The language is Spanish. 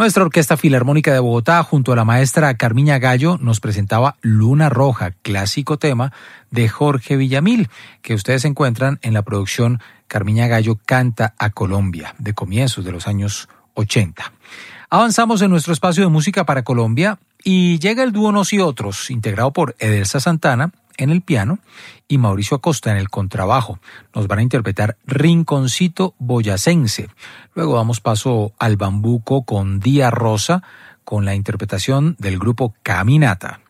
Nuestra Orquesta Filarmónica de Bogotá, junto a la maestra Carmiña Gallo, nos presentaba Luna Roja, clásico tema de Jorge Villamil, que ustedes encuentran en la producción Carmiña Gallo Canta a Colombia, de comienzos de los años 80. Avanzamos en nuestro espacio de música para Colombia y llega el dúo Nos y Otros, integrado por Edelsa Santana en el piano y Mauricio Acosta en el contrabajo. Nos van a interpretar Rinconcito Boyacense. Luego damos paso al bambuco con Día Rosa, con la interpretación del grupo Caminata.